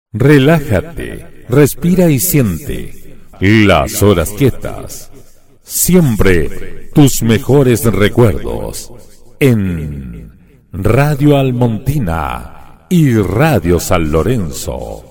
Relájate, respira y siente las horas quietas. Siempre tus mejores recuerdos en Radio Almontina y Radio San Lorenzo.